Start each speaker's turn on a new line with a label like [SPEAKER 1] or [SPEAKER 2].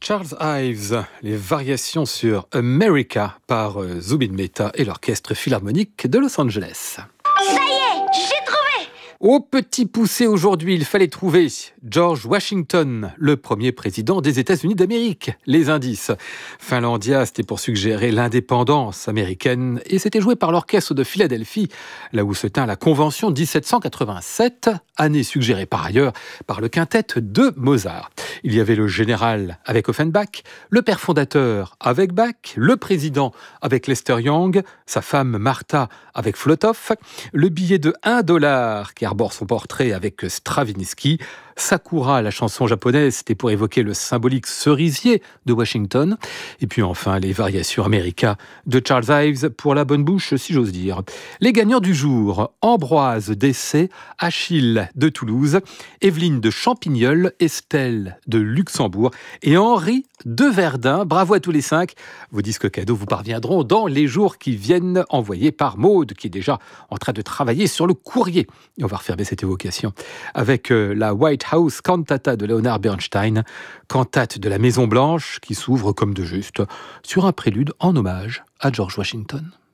[SPEAKER 1] Charles Ives, les variations sur America par Zubin Mehta et l'Orchestre Philharmonique de Los Angeles.
[SPEAKER 2] Ça y est, j'ai trouvé!
[SPEAKER 1] Au petit poussé aujourd'hui, il fallait trouver George Washington, le premier président des États-Unis d'Amérique. Les indices. Finlandia, c'était pour suggérer l'indépendance américaine et c'était joué par l'Orchestre de Philadelphie, là où se tint la Convention 1787, année suggérée par ailleurs par le quintet de Mozart. Il y avait le général avec Offenbach, le père fondateur avec Bach, le président avec Lester Young, sa femme Martha avec Flotow, le billet de $1 qui arbore son portrait avec Stravinsky, Sakura, la chanson japonaise, c'était pour évoquer le symbolique cerisier de Washington, et puis enfin les variations America de Charles Ives pour la bonne bouche, si j'ose dire. Les gagnants du jour, Ambroise d'Essay, Achille de Toulouse, Evelyne de Champignol, Estelle de Luxembourg et Henri de Verdun. Bravo à tous les 5. Vos disques cadeaux vous parviendront dans les jours qui viennent, envoyés par Maude, qui est déjà en train de travailler sur le courrier. Et on va refermer cette évocation avec la White House Cantata de Leonard Bernstein, cantate de la Maison Blanche qui s'ouvre comme de juste sur un prélude en hommage à George Washington.